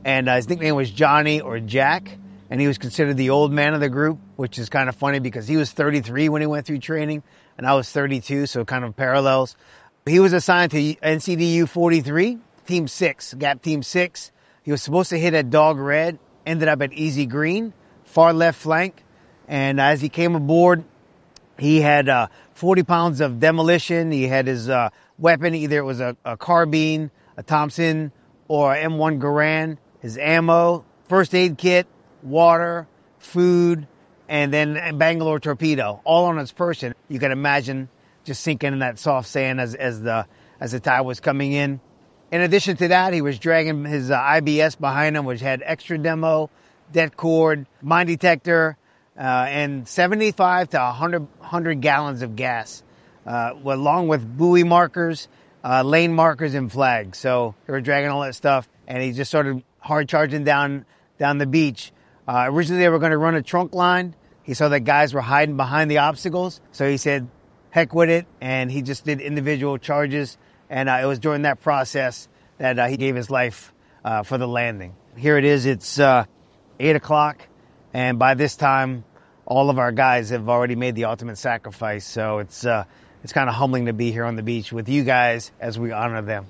and his nickname was Johnny or Jack, and he was considered the old man of the group, which is kind of funny because he was 33 when he went through training, and I was 32, so kind of parallels. He was assigned to NCDU 43, Team 6, Gap Team 6. He was supposed to hit at Dog Red, ended up at Easy Green, far left flank, and as he came aboard, he had 40 pounds of demolition. He had his weapon, either it was a carbine, a Thompson, or M1 Garand, his ammo, first aid kit, water, food, and then a Bangalore torpedo, all on his person. You can imagine just sinking in that soft sand as the tide was coming in. In addition to that, he was dragging his IBS behind him, which had extra demo, det cord, mine detector, and 75 to 100 gallons of gas, along with buoy markers, lane markers, and flags. So they were dragging all that stuff, and he just started hard charging down the beach. Originally, they were going to run a trunk line. He saw that guys were hiding behind the obstacles, so he said, heck with it, and he just did individual charges, and it was during that process that he gave his life for the landing. Here it is. It's 8 o'clock, and by this time, all of our guys have already made the ultimate sacrifice, so it's kind of humbling to be here on the beach with you guys as we honor them.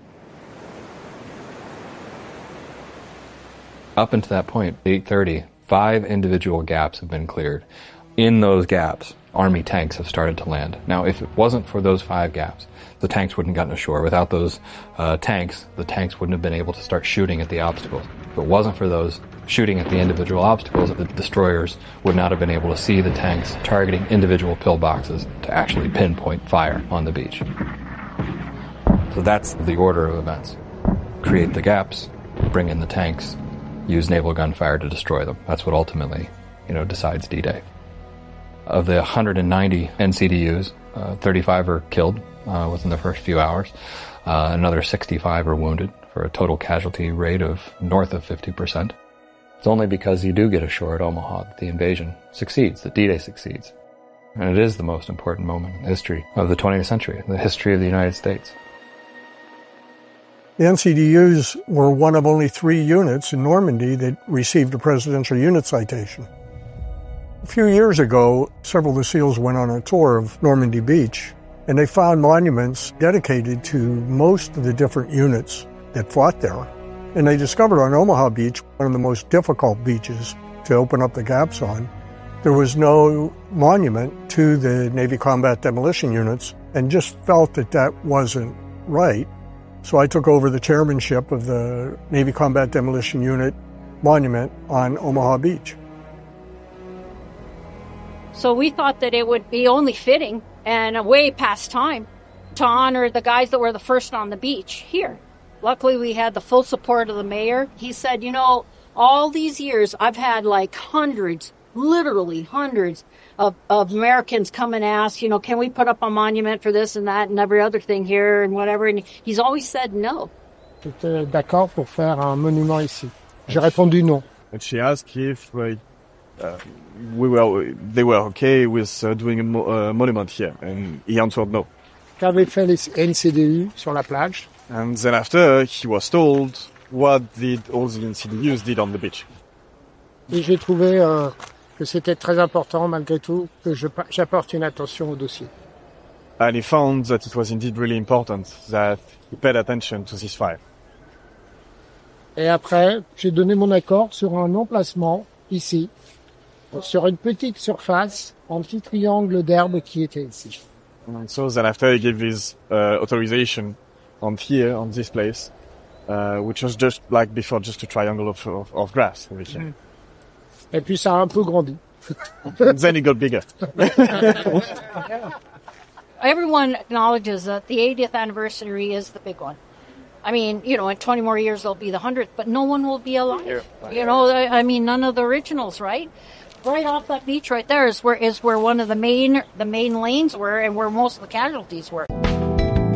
Up until that point, 8:30, 5 individual gaps have been cleared. In those gaps, Army tanks have started to land. Now, if it wasn't for those 5 gaps, the tanks wouldn't have gotten ashore. Without those tanks, the tanks wouldn't have been able to start shooting at the obstacles. If it wasn't for those shooting at the individual obstacles, the destroyers would not have been able to see the tanks targeting individual pillboxes to actually pinpoint fire on the beach. So that's the order of events. Create the gaps, bring in the tanks, use naval gunfire to destroy them. That's what ultimately, decides D-Day. Of the 190 NCDUs, 35 are killed within the first few hours. Another 65 are wounded for a total casualty rate of north of 50%. It's only because you do get ashore at Omaha that the invasion succeeds, that D-Day succeeds. And it is the most important moment in the history of the 20th century, the history of the United States. The NCDUs were one of only 3 units in Normandy that received a Presidential Unit Citation. A few years ago, several of the SEALs went on a tour of Normandy Beach, and they found monuments dedicated to most of the different units that fought there. And they discovered on Omaha Beach, one of the most difficult beaches to open up the gaps on, there was no monument to the Navy Combat Demolition Units, and just felt that that wasn't right. So I took over the chairmanship of the Navy Combat Demolition Unit monument on Omaha Beach. So we thought that it would be only fitting and way past time to honor the guys that were the first on the beach here. Luckily, we had the full support of the mayor. He said, all these years I've had like hundreds, literally hundreds of Americans come and ask, can we put up a monument for this and that and every other thing here and whatever. And he's always said no. J'étais d'accord pour faire un monument ici. J'ai répondu non. And she asked if they were okay with doing a monument here, and he answered no. Qu'avaient fait les NCDU sur la plage? And then after, he was told what did all the NCDUs did on the beach. Et j'ai trouvé que c'était très important, malgré tout, que j'apporte une attention au dossier. And he found that it was indeed really important that he paid attention to this file. Et après, j'ai donné mon accord sur un emplacement, ici, sur une petite surface, un petit triangle d'herbe qui était ici. And so then after he gave his authorization on here, on this place, which was just like before, just a triangle of grass over here. Mm. Et puis ça a un peu grandi. And then it got bigger. Everyone acknowledges that the 80th anniversary is the big one. I mean, in 20 more years there'll be the 100th, but no one will be alive. None of the originals, right? Right off that beach right there is where one of the main lanes were and where most of the casualties were.